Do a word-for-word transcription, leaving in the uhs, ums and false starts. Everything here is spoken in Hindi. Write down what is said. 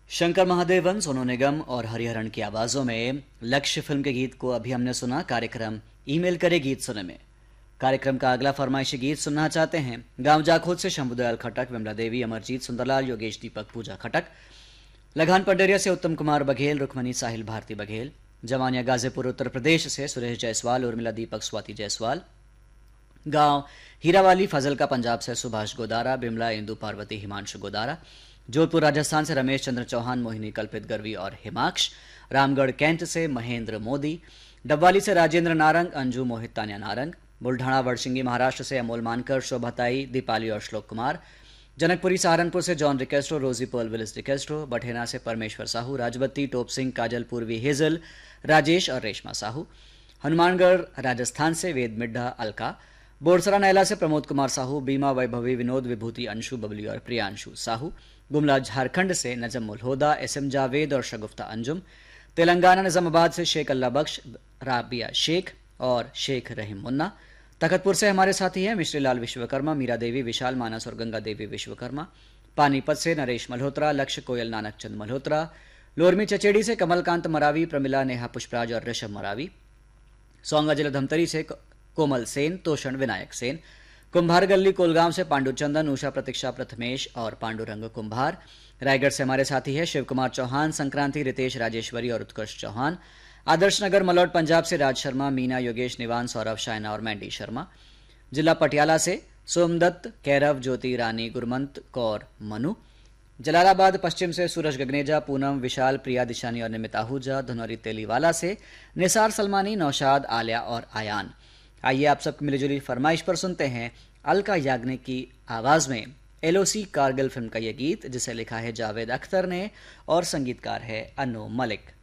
शंकर महादेवन, सोनू निगम और हरिहरन की आवाजों में लक्ष्य फिल्म के गीत को अभी हमने सुना। कार्यक्रम ईमेल करे गीत सुने में कार्यक्रम का अगला फरमाइशी गीत सुनना चाहते हैं गांव जाखोद से शंभुदयाल खटक, विमला देवी, अमरजीत, सुंदरलाल, योगेश, दीपक, पूजा खटक, लगान पंडेरिया से उत्तम कुमार बघेल, रुक्मणी, साहिल, भारती बघेल, जमानिया गाजीपुर उत्तर प्रदेश से सुरेश जायसवाल, उर्मिला, दीपक, स्वाति जायसवाल, गांव हीरावाली फजल का पंजाब से सुभाष गोदारा, बिमला, इंदु, पार्वती, हिमांशु गोदारा, जोधपुर राजस्थान से रमेश चंद्र चौहान, मोहिनी, कल्पित, गर्वी और हिमाक्ष, रामगढ़ कैंट से महेंद्र मोदी, डब्वाली से राजेंद्र नारंग, अंजू, मोहित, तान्या नारंग, बुल्ढाणा वड़सिंगी महाराष्ट्र से अमोल मानकर, शोभाताई, दीपाली और श्लोक कुमार, जनकपुरी सहारनपुर से जॉन रिकेस्ट्रो, रोजी पर्ल विलिस रिकेस्ट्रो, बठेना से परमेश्वर साहू, राजबत्ती, टोप सिंह, काजल, पूर्वी, हेजल, राजेश और रेशमा साहू, हनुमानगढ़ राजस्थान से वेद मिड्ढा, अलका, बोरसरा नैला से प्रमोद कुमार साहू, बीमा, वैभवी, विनोद, विभूति, अंशु, बबली और प्रियांशु साहू, गुमला झारखंड से नजम मुल्होदा, एस एम जावेद और शगुफ्ता अंजुम, तेलंगाना निजामाबाद से शेख अल्लाह बख्श, राबिया शेख और शेख रहीम मुन्ना, तखतपुर से हमारे साथी हैं मिश्री लाल विश्वकर्मा, मीरा देवी, विशाल, मानस और गंगा देवी विश्वकर्मा, पानीपत से नरेश मल्होत्रा, लक्ष्य, कोयल, नानक चंद मल्होत्रा, लोरमी चचेड़ी से कमलकांत मरावी, प्रमिला, नेहा पुष्पराज और ऋषभ मरावी, सोंगा जिला धमतरी से कोमल सेन, तोषण, विनायक सेन, कुंभार गल्ली कोलगांव से पांडुचंदन, उषा, प्रतीक्षा, प्रथमेश और पांडुरंग कुंभार, रायगढ़ से हमारे साथी है शिव कुमार चौहान, संक्रांति, रितेश, राजेश्वरी और उत्कर्ष चौहान, आदर्श नगर मलौट पंजाब से राज शर्मा, मीना, योगेश, निवान, सौरभ, शायना और मैंडी शर्मा, जिला पटियाला से सोमदत्त, कैरव, ज्योति, रानी, गुरमंत कौर, मनु, जलालाबाद पश्चिम से सूरज गगनेजा, पूनम, विशाल, प्रिया, दिशानी और निमित आहूजा, धनौरी तेलीवाला से निसार सलमानी, नौशाद, आलिया और आयान। आइए आप सबकी मिलीजुली फरमाइश पर सुनते हैं अलका याग्निक की आवाज में एलओसी कारगिल फिल्म का यह गीत, जिसे लिखा है जावेद अख्तर ने और संगीतकार है अनु मलिक।